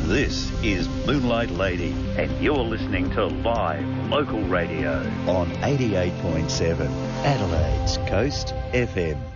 This is Moonlight Lady, and you're listening to live local radio on 88.7 Adelaide's Coast FM.